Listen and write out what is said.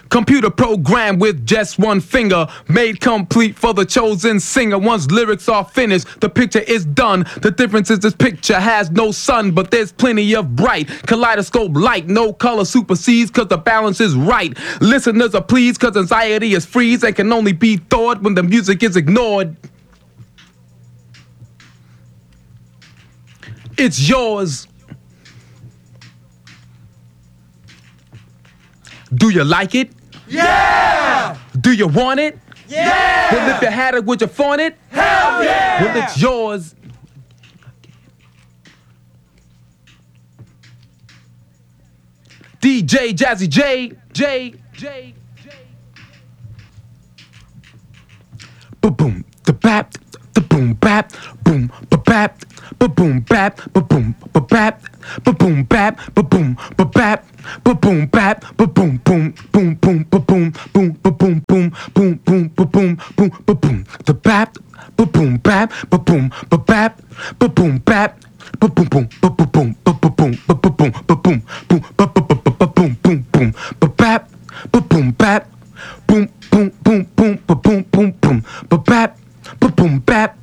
Computer program with just one finger, made complete for the chosen singer. Once lyrics are finished, the picture is done. The difference is this picture has no sun, but there's plenty of bright kaleidoscope light. No color supersedes cause the balance is right. Listeners are pleased cause anxiety is freeze and can only be thawed when the music is ignored. It's yours. Do you like it? Yeah! Do you want it? Yeah! Well, if you had it, would you flaunt it? Hell yeah! Well, it's yours. DJ Jazzy J. Ba-boom, the bap, the boom bap, boom, ba-bap, ba-boom bap, ba-boom, ba-bap, ba-boom bap, ba-boom, ba-bap, ba-boom bap, ba-boom, boom, boom, boom, ba-boom, boom, ba-boom, boom, boom, boom, ba-boom, boom, ba-boom, the bap, ba-boom bap, ba-boom, ba-bap, ba-boom bap, ba-boom, boom, ba-boom, ba-boom, ba-boom, ba-boom, boom, ba-boom, boom, boom, ba-bap, ba-boom bap, boom, boom, boom, boom, ba-boom, boom, boom, ba-bap, ba-boom bap,